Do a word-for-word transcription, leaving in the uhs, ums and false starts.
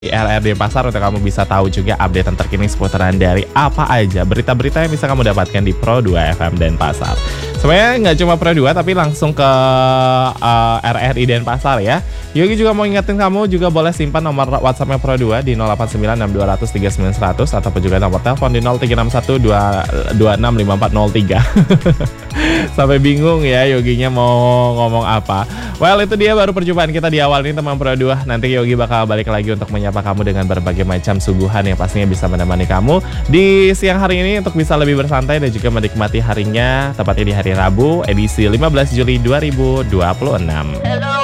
Di R R Denpasar untuk kamu bisa tahu juga update terkini seputaran dari apa aja berita-berita yang bisa kamu dapatkan di Pro dua F M Denpasar. Sebenarnya nggak cuma Pro dua tapi langsung ke uh, R R I Denpasar ya. Yogi juga mau ingetin kamu juga boleh simpan nomor WhatsAppnya Pro dua di nol delapan sembilan enam dua nol nol tiga sembilan satu nol nol ataupun juga nomor telepon di nol tiga enam satu dua dua enam lima empat nol tiga. Sampai bingung ya Yoginya mau ngomong apa. Well, itu dia baru perjumpaan kita di awal ini teman Pro dua. Nanti Yogi bakal balik lagi untuk menyapa kamu dengan berbagai macam suguhan yang pastinya bisa menemani kamu di siang hari ini untuk bisa lebih bersantai dan juga menikmati harinya, tepatnya di hari Rabu edisi lima belas Juli dua ribu dua puluh enam.